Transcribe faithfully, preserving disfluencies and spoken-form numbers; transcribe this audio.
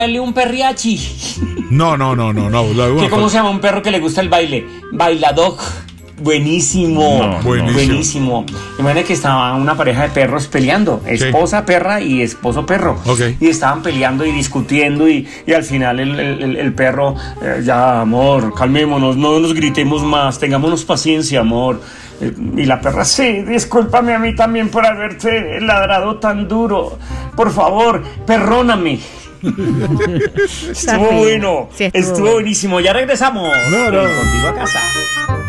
Dale un perriachi. No, no, no, no, no. la- ¿Qué, bueno, ¿Cómo se llama un perro que le gusta el baile? Bailadog. Buenísimo, No, no. Buenísimo. buenísimo. Imagínate que estaba una pareja de perros peleando, esposa perra y esposo perro. Ok. Y estaban peleando y discutiendo y, y al final el, el- el perro, eh, ya amor, calmémonos, no nos gritemos más, tengámonos paciencia, amor. Eh, Y la perra, sí, discúlpame a mí también por haberte ladrado tan duro. Por favor, perdóname. Está Estuvo feo. bueno, Sí, estuvo estuvo bueno. buenísimo. Ya regresamos. No, no. Contigo a casa.